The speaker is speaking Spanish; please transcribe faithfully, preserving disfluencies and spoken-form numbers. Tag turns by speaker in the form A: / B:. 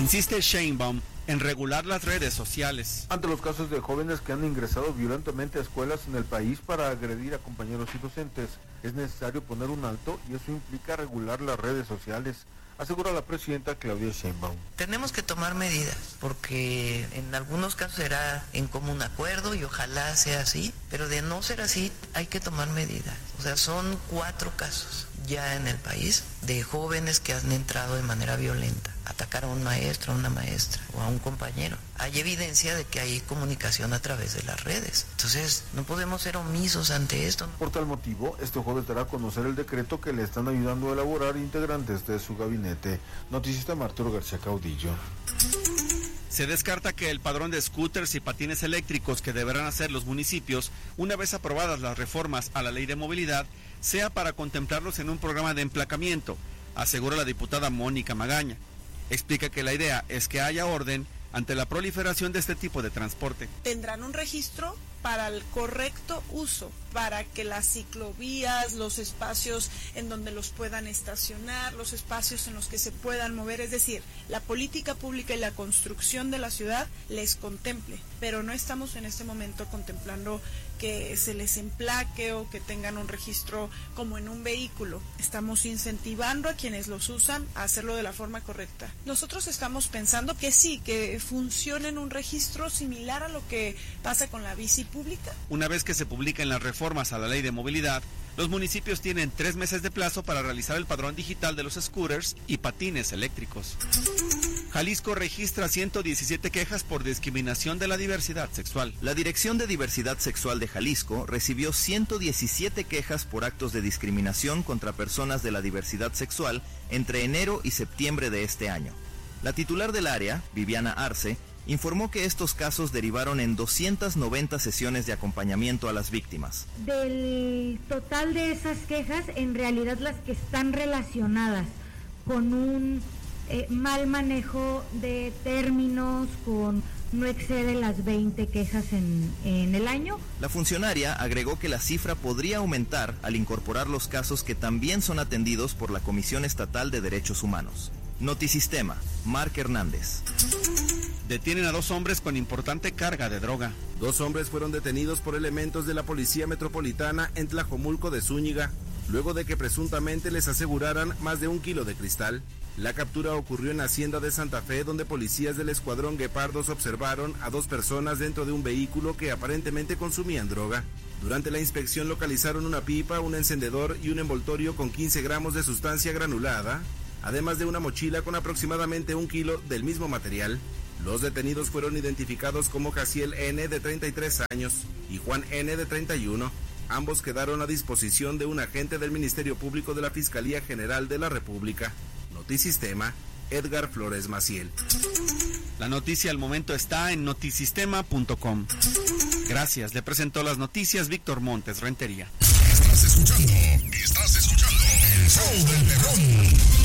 A: Insiste Sheinbaum en regular las redes sociales.
B: Ante los casos de jóvenes que han ingresado violentamente a escuelas en el país para agredir a compañeros y docentes, es necesario poner un alto y eso implica regular las redes sociales, asegura la presidenta Claudia Sheinbaum.
C: Tenemos que tomar medidas, porque en algunos casos será en común acuerdo y ojalá sea así, pero de no ser así hay que tomar medidas. O sea, son cuatro casos ya en el país de jóvenes que han entrado de manera violenta, atacar a un maestro, a una maestra o a un compañero. Hay evidencia de que hay comunicación a través de las redes. Entonces, no podemos ser omisos ante esto.
B: Por tal motivo, este jueves dará a conocer el decreto que le están ayudando a elaborar integrantes de su gabinete. Noticista Arturo García Caudillo.
A: Se descarta que el padrón de scooters y patines eléctricos que deberán hacer los municipios, una vez aprobadas las reformas a la ley de movilidad, sea para contemplarlos en un programa de emplacamiento, asegura la diputada Mónica Magaña. Explica que la idea es que haya orden ante la proliferación de este tipo de transporte.
D: Tendrán un registro para el correcto uso, para que las ciclovías, los espacios en donde los puedan estacionar, los espacios en los que se puedan mover, es decir, la política pública y la construcción de la ciudad les contemple, pero no estamos en este momento contemplando que se les emplaque o que tengan un registro como en un vehículo. Estamos incentivando a quienes los usan a hacerlo de la forma correcta. Nosotros estamos pensando que sí, que funcione en un registro similar a lo que pasa con la bici pública.
A: Una vez que se publiquen las reformas a la ley de movilidad, los municipios tienen tres meses de plazo para realizar el padrón digital de los scooters y patines eléctricos. Jalisco registra ciento diecisiete quejas por discriminación de la diversidad sexual.
E: La Dirección de Diversidad Sexual de Jalisco recibió ciento diecisiete quejas por actos de discriminación contra personas de la diversidad sexual entre enero y septiembre de este año. La titular del área, Viviana Arce, informó que estos casos derivaron en doscientas noventa sesiones de acompañamiento a las víctimas.
F: Del total de esas quejas, en realidad las que están relacionadas con un eh, mal manejo de términos, con no excede las veinte quejas en, en el año.
E: La funcionaria agregó que la cifra podría aumentar al incorporar los casos que también son atendidos por la Comisión Estatal de Derechos Humanos. Notisistema, Marc Hernández.
A: Detienen a dos hombres con importante carga de droga.
G: Dos hombres fueron detenidos por elementos de la Policía Metropolitana en Tlajomulco de Zúñiga, luego de que presuntamente les aseguraran más de un kilo de cristal. La captura ocurrió en Hacienda de Santa Fe, donde policías del Escuadrón Guepardos observaron a dos personas dentro de un vehículo que aparentemente consumían droga. Durante la inspección localizaron una pipa, un encendedor y un envoltorio con quince gramos de sustancia granulada, además de una mochila con aproximadamente un kilo del mismo material. Los detenidos fueron identificados como Jaciel N., de treinta y tres años, y Juan N., de treinta y uno. Ambos quedaron a disposición de un agente del Ministerio Público de la Fiscalía General de la República. Notisistema, Edgar Flores Maciel.
A: La noticia al momento está en notisistema punto com. Gracias, le presentó las noticias Víctor Montes Rentería.
H: Estás escuchando, estás escuchando el show del Perrón.